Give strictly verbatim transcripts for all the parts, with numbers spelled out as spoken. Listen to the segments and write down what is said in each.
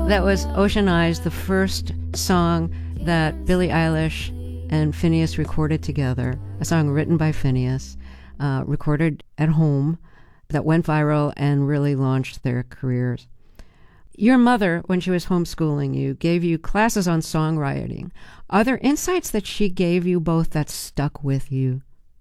That was Ocean Eyes, the first song that Billie Eilish and Finneas recorded together, a song written by Finneas, uh, recorded at home, that went viral and really launched their careers. Your mother, when she was homeschooling you, gave you classes on songwriting. Are there insights that she gave you both that stuck with you?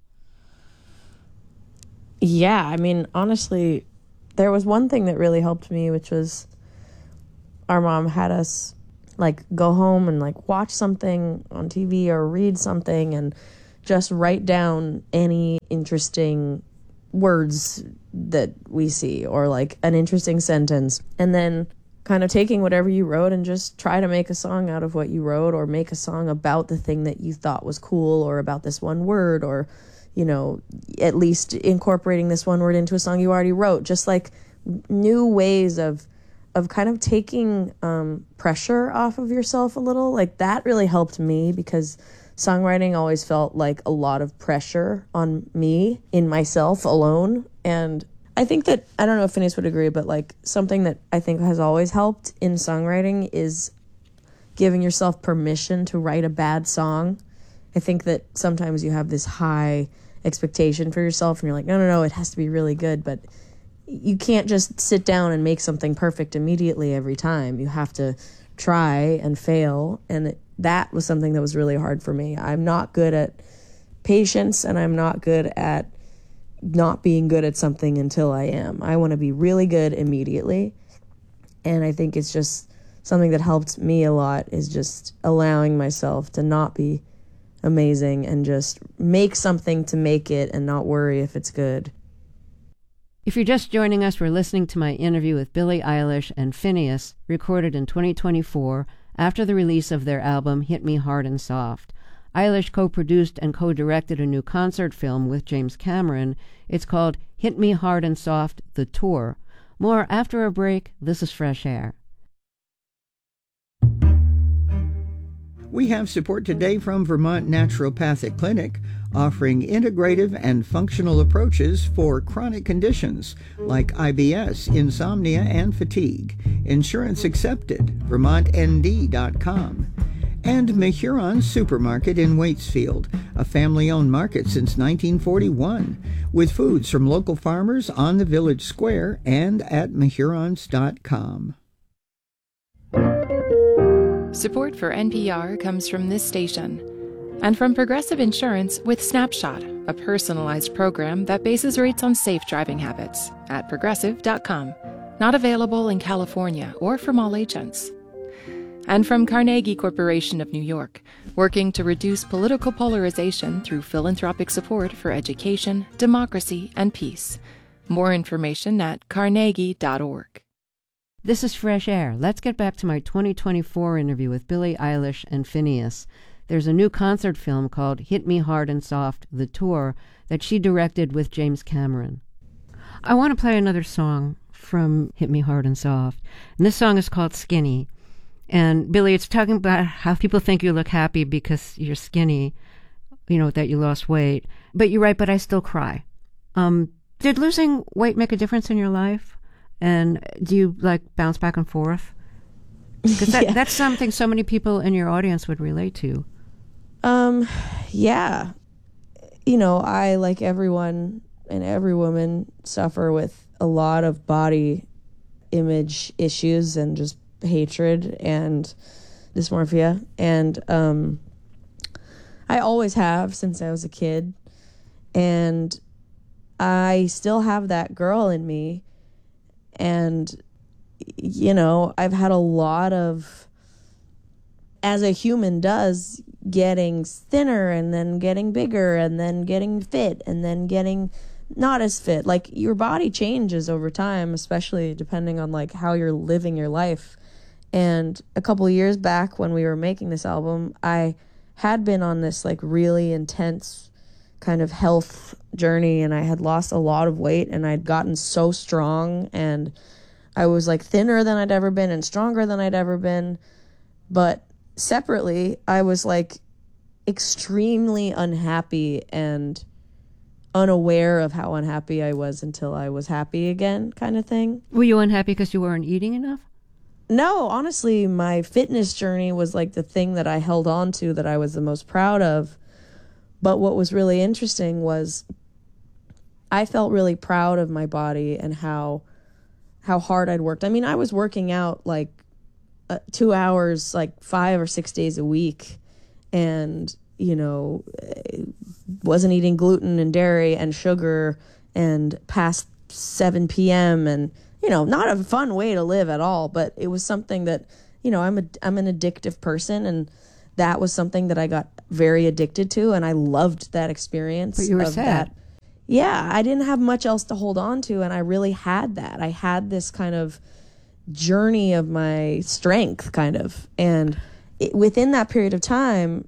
Yeah, I mean, honestly, there was one thing that really helped me, which was our mom had us like go home and like watch something on T V or read something and just write down any interesting words that we see or like an interesting sentence, and then kind of taking whatever you wrote and just try to make a song out of what you wrote, or make a song about the thing that you thought was cool or about this one word, or, you know, at least incorporating this one word into a song you already wrote. Just like new ways of of kind of taking um, pressure off of yourself a little. Like that really helped me, because songwriting always felt like a lot of pressure on me in myself alone. And I think that, I don't know if Finneas would agree, but like something that I think has always helped in songwriting is giving yourself permission to write a bad song. I think that sometimes you have this high expectation for yourself and you're like, no, no, no, it has to be really good. But you can't just sit down and make something perfect immediately every time. You have to try and fail. And it, that was something that was really hard for me. I'm not good at patience, and I'm not good at not being good at something until I am. I want to be really good immediately. And I think it's just something that helped me a lot, is just allowing myself to not be amazing and just make something to make it and not worry if it's good. If you're just joining us, we're listening to my interview with Billie Eilish and Finneas, recorded in twenty twenty-four after the release of their album Hit Me Hard and Soft. Eilish co-produced and co-directed a new concert film with James Cameron. It's called Hit Me Hard and Soft, The Tour. More after a break. This is Fresh Air. We have support today from Vermont Naturopathic Clinic, offering integrative and functional approaches for chronic conditions like I B S, insomnia, and fatigue. Insurance accepted. Vermont N D dot com. And Mahuron Supermarket in Waitsfield, a family-owned market since nineteen forty-one, with foods from local farmers on the village square and at mahurons dot com. Support for N P R comes from this station and from Progressive Insurance with Snapshot, a personalized program that bases rates on safe driving habits, at progressive dot com. Not available in California or from all agents. And from Carnegie Corporation of New York, working to reduce political polarization through philanthropic support for education, democracy, and peace. More information at carnegie dot org. This is Fresh Air. Let's get back to my twenty twenty-four interview with Billie Eilish and Finneas. There's a new concert film called Hit Me Hard and Soft, The Tour, that she directed with James Cameron. I want to play another song from Hit Me Hard and Soft. And this song is called Skinny. And Billie, it's talking about how people think you look happy because you're skinny, you know, that you lost weight. But you're right, but I still cry. Um, did losing weight make a difference in your life? And do you, like, bounce back and forth? Because that, yeah. that's something so many people in your audience would relate to. Um, yeah. You know, I, like everyone and every woman, suffer with a lot of body image issues and just hatred and dysmorphia. And um, I always have since I was a kid. And I still have that girl in me. And, you know, I've had a lot of, as a human does, getting thinner and then getting bigger and then getting fit and then getting not as fit. Like, your body changes over time, especially depending on, like, how you're living your life. And a couple of years back when we were making this album, I had been on this, like, really intense kind of health journey, and I had lost a lot of weight, and I'd gotten so strong, and I was like thinner than I'd ever been and stronger than I'd ever been. But separately, I was like extremely unhappy and unaware of how unhappy I was until I was happy again, kind of thing. Were you unhappy because you weren't eating enough? No, honestly, my fitness journey was like the thing that I held on to that I was the most proud of. But what was really interesting was I felt really proud of my body and how how hard I'd worked. I mean, I was working out like uh, two hours, like five or six days a week, and, you know, wasn't eating gluten and dairy and sugar and past seven p.m. and, you know, not a fun way to live at all, but it was something that, you know, I'm a, I'm an addictive person, and that was something that I got very addicted to, and I loved that experience. But you were of sad. That. Yeah, I didn't have much else to hold on to, and I really had that. I had this kind of journey of my strength, kind of. And it, within that period of time,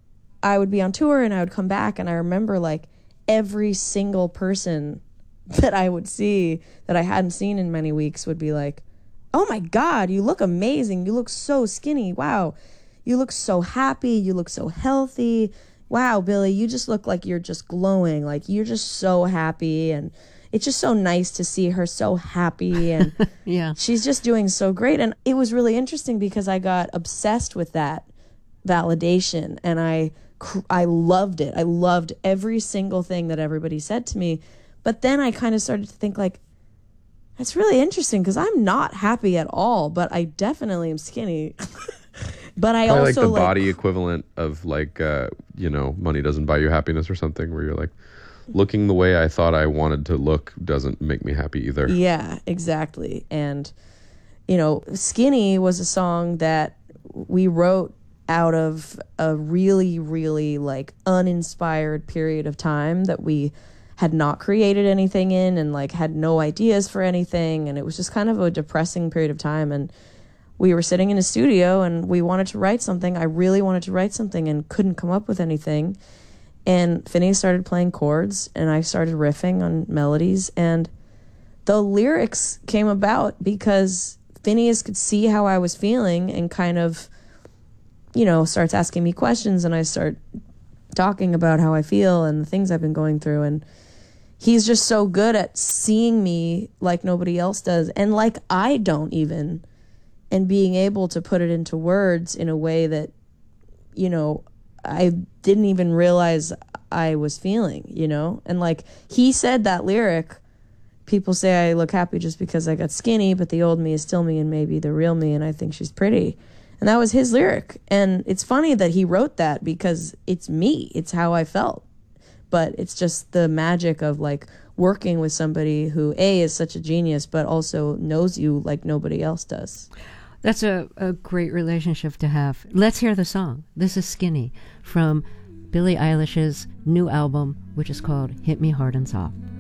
I would be on tour, and I would come back, and I remember, like, every single person that I would see that I hadn't seen in many weeks would be like, oh my God, you look amazing. You look so skinny. Wow. You look so happy. You look so healthy. Wow, Billy, you just look like you're just glowing. Like, you're just so happy. And it's just so nice to see her so happy. And yeah, she's just doing so great. And it was really interesting because I got obsessed with that validation. And I, I loved it. I loved every single thing that everybody said to me. But then I kind of started to think, like, that's really interesting because I'm not happy at all, but I definitely am skinny. But I Probably also like the like, body equivalent of like, uh, you know, money doesn't buy you happiness or something, where you're like, looking the way I thought I wanted to look doesn't make me happy either. Yeah, exactly. And, you know, Skinny was a song that we wrote out of a really, really like uninspired period of time that we had not created anything in and like had no ideas for anything. And it was just kind of a depressing period of time. And we were sitting in a studio and we wanted to write something. I really wanted to write something and couldn't come up with anything. And Phineas started playing chords and I started riffing on melodies. And the lyrics came about because Phineas could see how I was feeling and kind of, you know, starts asking me questions, and I start talking about how I feel and the things I've been going through. And he's just so good at seeing me like nobody else does, and like I don't even, and being able to put it into words in a way that, you know, I didn't even realize I was feeling, you know? And like he said that lyric, people say I look happy just because I got skinny, but the old me is still me and maybe the real me, and I think she's pretty. And that was his lyric. And it's funny that he wrote that because it's me. It's how I felt. But it's just the magic of like working with somebody who A, is such a genius, but also knows you like nobody else does. That's a, a great relationship to have. Let's hear the song. This is Skinny from Billie Eilish's new album, which is called Hit Me Hard and Soft.